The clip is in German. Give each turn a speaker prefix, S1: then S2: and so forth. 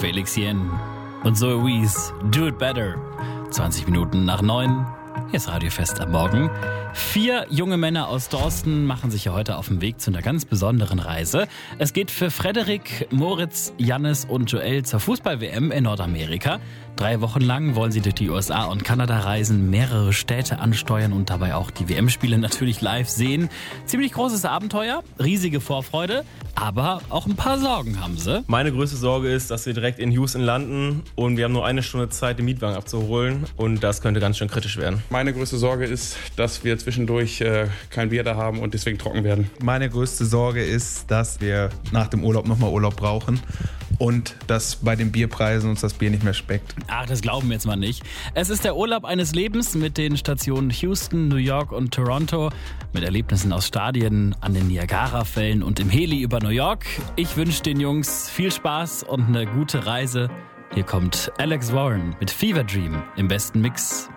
S1: Felix Jen und Zoe Wees, Do It Better. 20 Minuten nach 9. Hier ist Radiofest am Morgen. 4 junge Männer aus Dorsten machen sich ja heute auf den Weg zu einer ganz besonderen Reise. Es geht für Frederik, Moritz, Jannis und Joel zur Fußball-WM in Nordamerika. 3 Wochen lang wollen sie durch die USA und Kanada reisen, mehrere Städte ansteuern und dabei auch die WM-Spiele natürlich live sehen. Ziemlich großes Abenteuer, riesige Vorfreude, aber auch ein paar Sorgen haben sie.
S2: Meine größte Sorge ist, dass wir direkt in Houston landen und wir haben nur 1 Stunde Zeit, den Mietwagen abzuholen und das könnte ganz schön kritisch werden.
S3: Meine größte Sorge ist, dass wir zwischendurch kein Bier da haben und deswegen trocken werden.
S4: Meine größte Sorge ist, dass wir nach dem Urlaub nochmal Urlaub brauchen und dass bei den Bierpreisen uns das Bier nicht mehr schmeckt.
S1: Ach, das glauben wir jetzt mal nicht. Es ist der Urlaub eines Lebens mit den Stationen Houston, New York und Toronto, mit Erlebnissen aus Stadien, an den Niagara-Fällen und im Heli über New York. Ich wünsche den Jungs viel Spaß und eine gute Reise. Hier kommt Alex Warren mit Fever Dream im besten Mix.